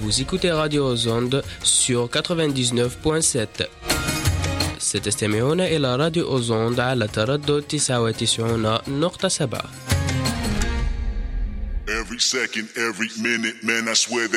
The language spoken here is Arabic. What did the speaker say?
Vous écoutez Radio Ozonde sur 99.7. ستستمعون إلى راديو أوزوند على تردد 99.7. Every second, every minute, man, I swear that